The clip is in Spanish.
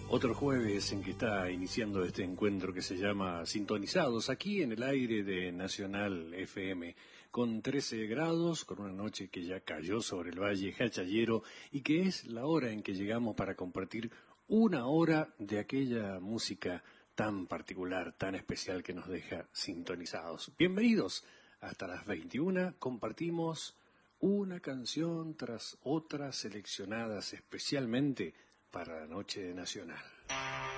Otro jueves en que está iniciando este encuentro que se llama Sintonizados, aquí en el aire de Nacional FM, con 13 grados, con una noche que ya cayó sobre el Valle Jachallero y que es la hora en que llegamos para compartir una hora de aquella música tan particular, tan especial que nos deja sintonizados. Bienvenidos, hasta las 21 compartimos una canción tras otra seleccionadas especialmente para la noche nacional.